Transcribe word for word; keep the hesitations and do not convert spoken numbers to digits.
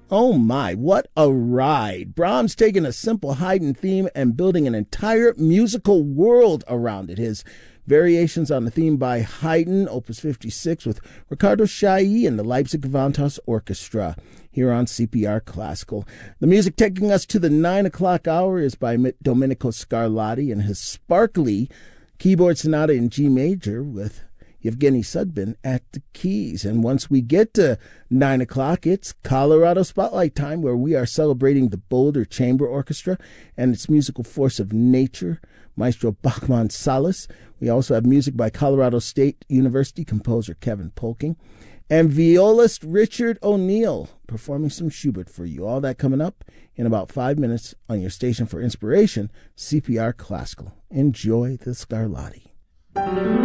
Oh my, what a ride. Brahms taking a simple Haydn theme and building an entire musical world around it. His variations on the theme by Haydn, Opus fifty-six, with Riccardo Chailly and the Leipzig Gewandhaus Orchestra here on C P R Classical. The music taking us to the nine o'clock hour is by Domenico Scarlatti and his sparkly keyboard sonata in G major with Yevgeny Sudbin at the keys. And once we get to nine o'clock, it's Colorado Spotlight time, where we are celebrating the Boulder Chamber Orchestra and its musical force of nature, Maestro Bachman Salas. We also have music by Colorado State University composer Kevin Polking and violist Richard O'Neill performing some Schubert for you. All that coming up in about five minutes on your station for inspiration, C P R Classical. Enjoy the Scarlatti.